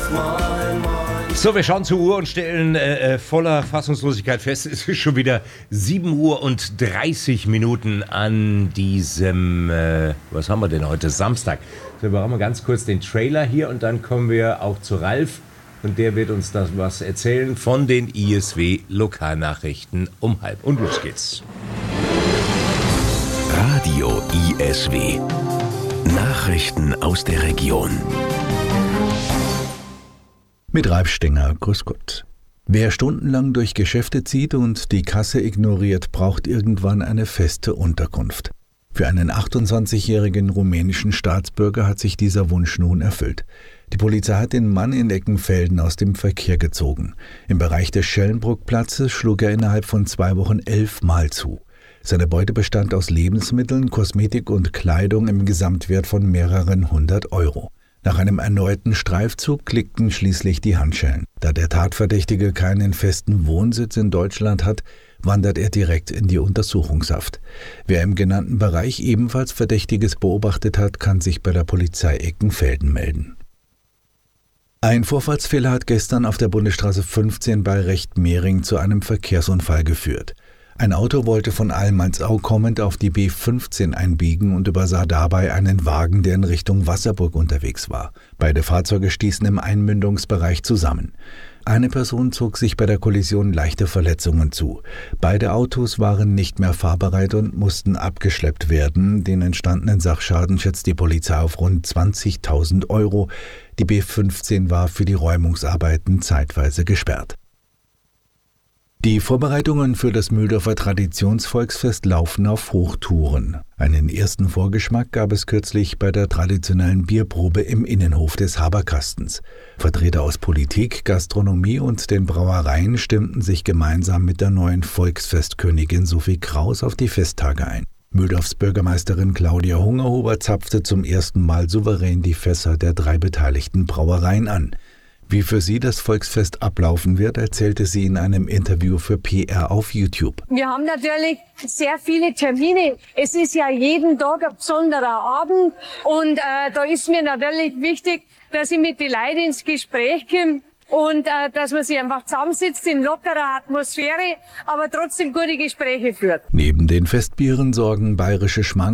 So, wir schauen zur Uhr und stellen voller Fassungslosigkeit fest, es ist schon wieder 7:30 an diesem, was haben wir denn heute, Samstag. So, wir haben ganz kurz den Trailer hier und dann kommen wir auch zu Ralf und der wird uns das was erzählen von den ISW-Lokalnachrichten um 12:30. Und los geht's. Radio ISW. Nachrichten aus der Region. Mit Ralf Stenger, grüß Gott. Wer stundenlang durch Geschäfte zieht und die Kasse ignoriert, braucht irgendwann eine feste Unterkunft. Für einen 28-jährigen rumänischen Staatsbürger hat sich dieser Wunsch nun erfüllt. Die Polizei hat den Mann in Eckenfelden aus dem Verkehr gezogen. Im Bereich des Schellenbruckplatzes schlug er innerhalb von 2 Wochen 11 Mal zu. Seine Beute bestand aus Lebensmitteln, Kosmetik und Kleidung im Gesamtwert von mehreren 100 Euro. Nach einem erneuten Streifzug klickten schließlich die Handschellen. Da der Tatverdächtige keinen festen Wohnsitz in Deutschland hat, wandert er direkt in die Untersuchungshaft. Wer im genannten Bereich ebenfalls Verdächtiges beobachtet hat, kann sich bei der Polizei Eckenfelden melden. Ein Vorfahrtsfehler hat gestern auf der Bundesstraße 15 bei Rechtmehring zu einem Verkehrsunfall geführt. Ein Auto wollte von Almansau kommend auf die B15 einbiegen und übersah dabei einen Wagen, der in Richtung Wasserburg unterwegs war. Beide Fahrzeuge stießen im Einmündungsbereich zusammen. Eine Person zog sich bei der Kollision leichte Verletzungen zu. Beide Autos waren nicht mehr fahrbereit und mussten abgeschleppt werden. Den entstandenen Sachschaden schätzt die Polizei auf rund 20.000 Euro. Die B15 war für die Räumungsarbeiten zeitweise gesperrt. Die Vorbereitungen für das Mühldorfer Traditionsvolksfest laufen auf Hochtouren. Einen ersten Vorgeschmack gab es kürzlich bei der traditionellen Bierprobe im Innenhof des Haberkastens. Vertreter aus Politik, Gastronomie und den Brauereien stimmten sich gemeinsam mit der neuen Volksfestkönigin Sophie Kraus auf die Festtage ein. Mühldorfs Bürgermeisterin Claudia Hungerhuber zapfte zum ersten Mal souverän die Fässer der 3 beteiligten Brauereien an. Wie für sie das Volksfest ablaufen wird, erzählte sie in einem Interview für PR auf YouTube. Wir haben natürlich sehr viele Termine. Es ist ja jeden Tag ein besonderer Abend und da ist mir natürlich wichtig, dass ich mit den Leuten ins Gespräch komme und dass man sich einfach zusammensitzt in lockerer Atmosphäre, aber trotzdem gute Gespräche führt. Neben den Festbieren sorgen bayerische